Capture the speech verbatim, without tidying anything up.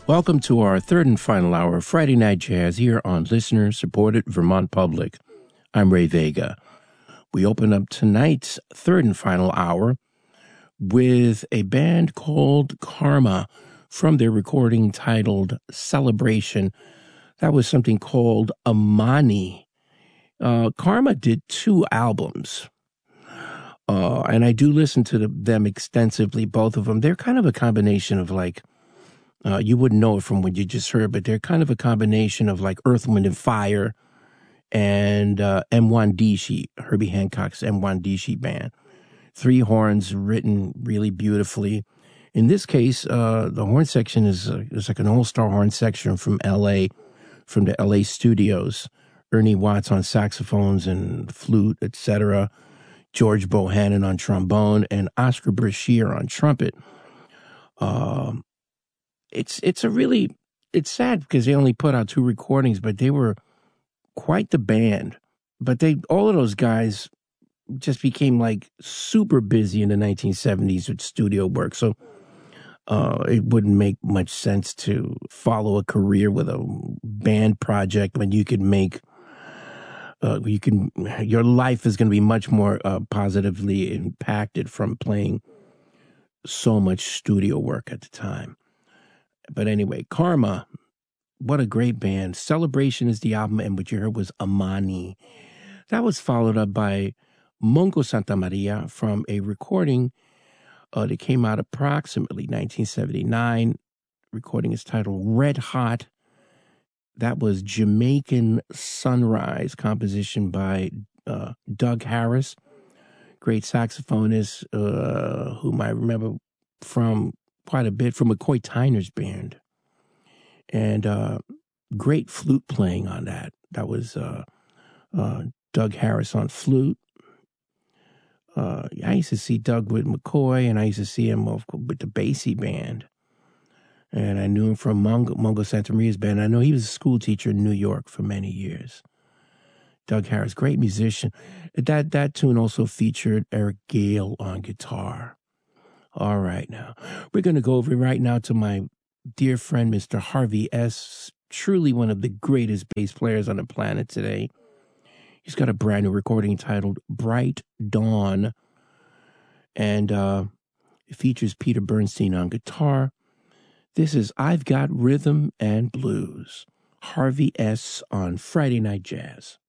Welcome to our third and final hour of Friday Night Jazz here on listener-supported Vermont Public. I'm Ray Vega. We open up tonight's third and final hour with a band called Karma from their recording titled Celebration. That was something called Amani. Uh, Karma did two albums, uh, and I do listen to the, them extensively, both of them. They're kind of a combination of like, uh, you wouldn't know it from what you just heard, but they're kind of a combination of like Earth, Wind, and Fire and uh, Mwandishi, Herbie Hancock's Mwandishi band. Three horns written really beautifully. In this case, uh, the horn section is, uh, is like an all-star horn section from L A, from the L A studios. Ernie Watts on saxophones and flute, et cetera. George Bohannon on trombone and Oscar Brashear on trumpet. Um, it's it's a really, it's sad because they only put out two recordings, but they were quite the band. But they, all of those guys just became like super busy in the nineteen seventies with studio work. So uh, it wouldn't make much sense to follow a career with a band project when you could make, uh, you can, your life is going to be much more uh, positively impacted from playing so much studio work at the time. But anyway, Karma, what a great band. Celebration is the album, and what you heard was Amani. That was followed up by Mongo Santa Maria from a recording uh, that came out approximately nineteen seventy-nine. Recording is titled Red Hot. That was Jamaican Sunrise, composition by uh, Doug Harris, great saxophonist, uh, whom I remember from quite a bit from McCoy Tyner's band. And uh, great flute playing on that. That was uh, uh, Doug Harris on flute. Uh, I used to see Doug with McCoy, and I used to see him with the Basie band. And I knew him from Mongo, Mongo Santa Maria's band. I know he was a school teacher in New York for many years. Doug Harris, great musician. That that tune also featured Eric Gale on guitar. All right, now. We're going to go over right now to my dear friend, Mister Harvey S., truly one of the greatest bass players on the planet today. He's got a brand new recording titled Bright Dawn, and uh, it features Peter Bernstein on guitar. This is I've Got Rhythm and Blues. Harvey S. on Friday Night Jazz.